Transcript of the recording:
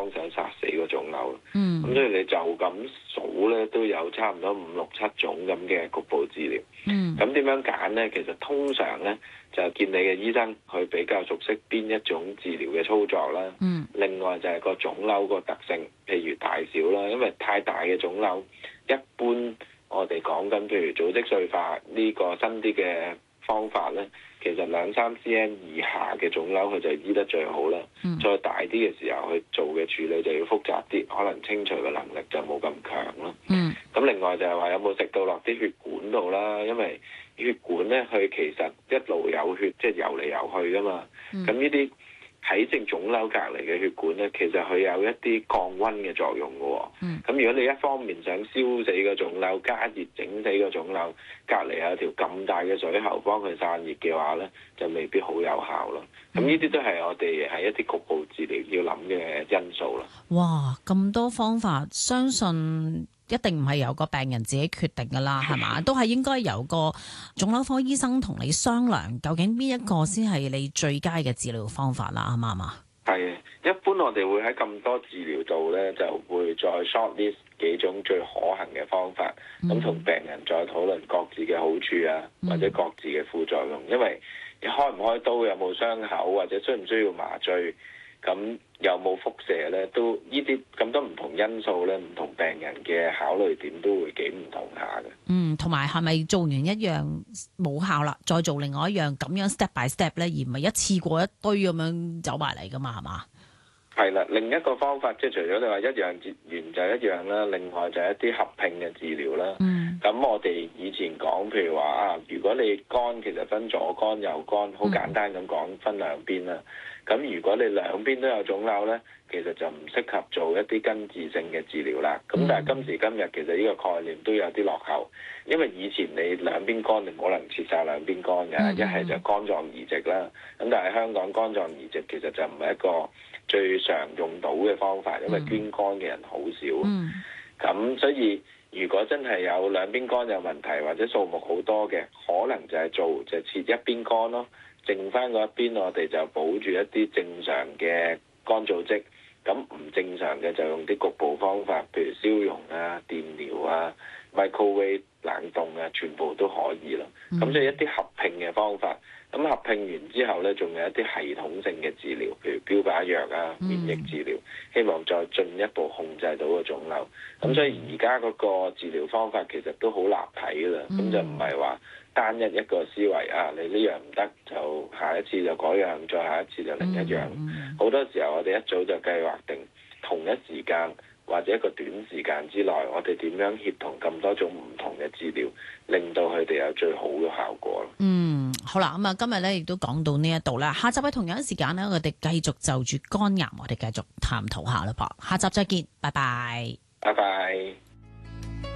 幫手殺死個腫瘤。 嗯， 咁所以你就咁數咧，都有差唔多5、6、7種咁嘅局部治療。 嗯， 咁點樣揀咧？其實通常咧就見你嘅醫生，佢比較熟悉邊一種治療嘅操作啦。 嗯， 另外就係個腫瘤個特性，譬如大小啦，因為太大嘅腫瘤，一般我哋講緊譬如組織碎化呢個新啲嘅方法咧，其實2-3cm 以下嘅腫瘤佢就醫得最好啦。 嗯， 再大啲嘅時候去做嘅處理就要複雜啲，可能清除嘅能力就冇咁強咯。 嗯， 咁另外就係話有冇食到落啲血管度啦，因為血管咧佢其實一路有血，即係游嚟游去噶嘛。咁呢啲喺正腫瘤隔離嘅血管咧，其實佢有一啲降溫嘅作用嘅喎。咁如果你一方面想燒死個腫瘤，加熱整死個腫瘤，隔離有條咁大嘅水喉幫佢散熱嘅話咧，就未必好有效咯。咁呢啲都係我哋喺一啲局部治療要諗嘅因素啦。 哇，咁多方法，相信一定唔係由個病人自己決定噶啦，係嘛？都係應該由個腫瘤科醫生同你商量，究竟邊一個先係你最佳嘅治療方法啦，啱唔啱啊？ 係，一般我哋會喺咁多治療度咧，就會再 short list 幾種最可行嘅方法，咁同病人再討論各自嘅好處啊，或者各自嘅副作用，因為開唔開刀，有冇傷口，或者需唔需要麻醉，咁有冇輻射咧，都呢啲咁多唔同因素咧，唔同病人嘅考慮點都會幾唔同下嘅。 同埋係咪做完一樣冇效啦，再做另外一樣咁樣 step by step 咧，而唔係一次過一堆咁樣走埋嚟噶嘛，係嘛？ 係啦，另一個方法即係除咗你話一樣接完就一樣啦，另外就係一啲合併嘅治療啦。咁我哋以前講，譬如話啊，如果你肝其實分左肝右肝，好簡單咁講，分兩邊啦。咁如果你兩邊都有腫瘤咧，其實就唔適合做一啲根治性嘅治療啦。咁但係今時今日其實呢個概念都有啲落後，因為以前你兩邊肝你冇可能切晒兩邊肝嘅，一係就肝臟移植啦。咁但係香港肝臟移植其實就唔係一個最常用到嘅方法，因為捐肝嘅人好少。咁所以如果真係有兩邊肝有問題或者數目好多嘅，可能就係切一邊肝咯。剩翻嗰一邊，我哋就保住一啲正常嘅肝組織，咁唔正常嘅就用啲局部方法，譬如消融啊、電療啊、microwave 冷凍啊，全部都可以咯。咁即係一啲合併嘅方法。咁合併完之後咧，仲有一啲系統性嘅治療，譬如標靶藥啊、免疫治療，希望再進一步控制到個腫瘤。咁所以而家嗰個治療方法其實都好立體㗎啦，咁就唔係話單一個思維啊，你呢樣唔得就下一次就嗰樣，再下一次就另一樣。好多時候我哋一早就計劃定同一時間或者一個短時間之內，我哋點樣協同咁多種唔同嘅治療，令到佢哋有最好嘅效果。 好啦，咁啊，今日咧亦都講到呢一度啦。下集喺同樣時間咧，我哋繼續就住肝癌，我哋繼續探討下啦噃。下集再見，拜拜。 拜拜。